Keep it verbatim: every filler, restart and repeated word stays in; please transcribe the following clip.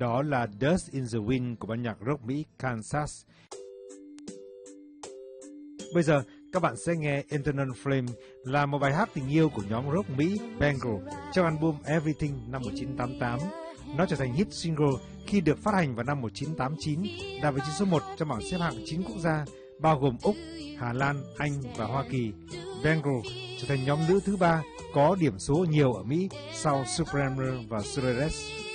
Đó là Dust in the Wind của ban nhạc rock Mỹ Kansas. Bây giờ các bạn sẽ nghe Internal Flame là một bài hát tình yêu của nhóm rock Mỹ Bangle trong album Everything năm một nghìn chín trăm tám mươi tám. Nó trở thành hit single khi được phát hành vào năm một nghìn chín trăm tám mươi chín, đạt vị trí số một trong bảng xếp hạng chín quốc gia bao gồm Úc, Hà Lan, Anh và Hoa Kỳ. Bangle trở thành nhóm nữ thứ ba có điểm số nhiều ở Mỹ sau Supremer và Sureres.